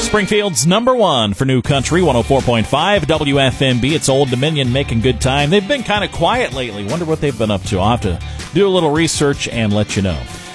Springfield's number one for New Country, 104.5 WFMB. It's Old Dominion making good time. They've been kind of quiet lately. Wonder what they've been up to. I'll have to do a little research and let you know.